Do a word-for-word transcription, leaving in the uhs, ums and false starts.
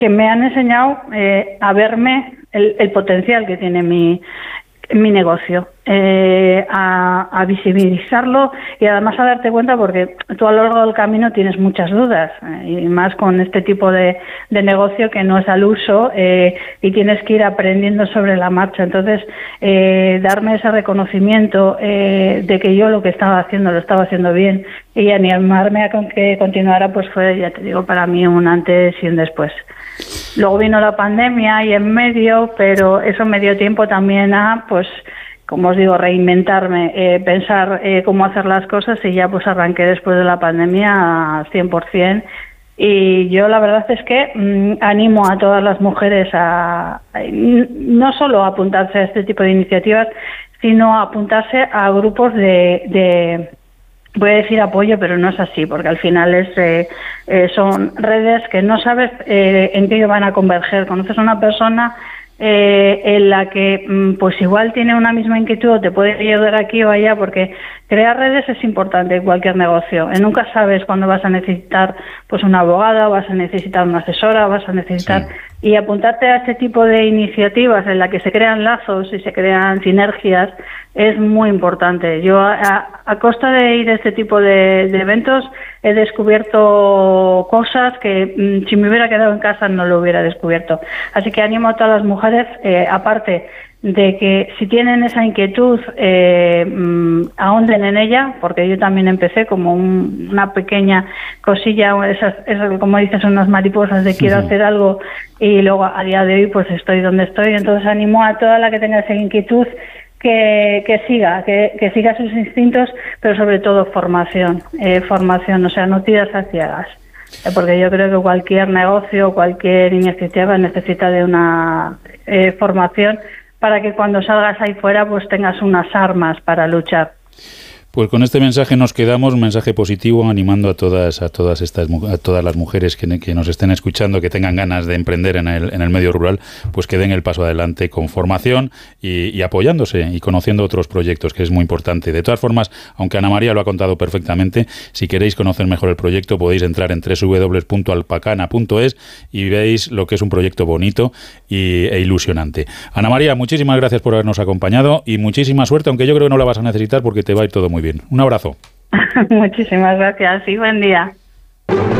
que me han enseñado eh, a verme el, el potencial que tiene mi, mi negocio, eh, a, a visibilizarlo y además a darte cuenta, porque tú a lo largo del camino tienes muchas dudas, eh, y más con este tipo de, de negocio que no es al uso, eh, y tienes que ir aprendiendo sobre la marcha. Entonces, eh, darme ese reconocimiento eh, de que yo lo que estaba haciendo lo estaba haciendo bien y animarme a con que continuara, pues fue, ya te digo, para mí un antes y un después. Luego vino la pandemia y en medio, pero eso me dio tiempo también a, pues, como os digo, reinventarme, eh, pensar eh, cómo hacer las cosas, y ya pues arranqué después de la pandemia a cien por ciento. Y yo la verdad es que mmm, animo a todas las mujeres a, a no solo a apuntarse a este tipo de iniciativas, sino a apuntarse a grupos de... de voy a decir apoyo, pero no es así, porque al final es eh, eh, son redes que no sabes eh, en qué van a converger. Conoces a una persona eh, en la que mm, pues igual tiene una misma inquietud, o te puede ayudar aquí o allá, porque crear redes es importante en cualquier negocio. Eh, nunca sabes cuándo vas a necesitar pues una abogada, vas a necesitar una asesora, vas a necesitar... Sí. Y apuntarte a este tipo de iniciativas en la que se crean lazos y se crean sinergias es muy importante. Yo, a, a costa de ir a este tipo de, de eventos, he descubierto cosas que mmm, si me hubiera quedado en casa no lo hubiera descubierto. Así que animo a todas las mujeres, eh, aparte de que si tienen esa inquietud, eh, mmm, ahonden en ella, porque yo también empecé como un, una pequeña cosilla, esas, esas, como dices, unas mariposas de quiero uh-huh. hacer algo, y luego a día de hoy pues estoy donde estoy. Entonces animo a toda la que tenga esa inquietud que, que siga, que, que siga sus instintos, pero sobre todo formación, eh, formación, o sea, no tiras a ciegas, eh, porque yo creo que cualquier negocio, cualquier iniciativa necesita de una eh, formación para que cuando salgas ahí fuera pues tengas unas armas para luchar. Pues con este mensaje nos quedamos, un mensaje positivo, animando a todas a todas estas a todas las mujeres que, que nos estén escuchando, que tengan ganas de emprender en el, en el medio rural, pues que den el paso adelante con formación y, y apoyándose y conociendo otros proyectos, que es muy importante. De todas formas, aunque Ana María lo ha contado perfectamente, si queréis conocer mejor el proyecto podéis entrar en doble u doble u doble u punto alpacana punto es y veis lo que es un proyecto bonito y, e ilusionante. Ana María, muchísimas gracias por habernos acompañado y muchísima suerte, aunque yo creo que no la vas a necesitar porque te va a ir todo muy bien. Un abrazo. Muchísimas gracias y buen día.